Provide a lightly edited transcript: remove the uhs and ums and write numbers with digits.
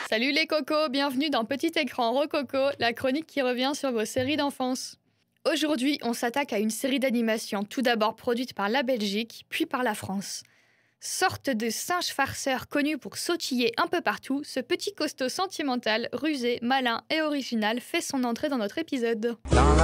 Salut les cocos, bienvenue dans Petit Écran Rococo, la chronique qui revient sur vos séries d'enfance. Aujourd'hui, on s'attaque à une série d'animation tout d'abord produite par la Belgique, puis par la France. Sorte de singe farceur connu pour sautiller un peu partout, ce petit costaud sentimental, rusé, malin et original fait son entrée dans notre épisode.